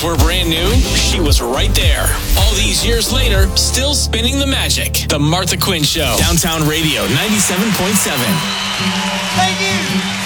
songs were brand new, she was right there. All these years later, still spinning the magic. The Martha Quinn Show. Downtown Radio 97.7. Thank you.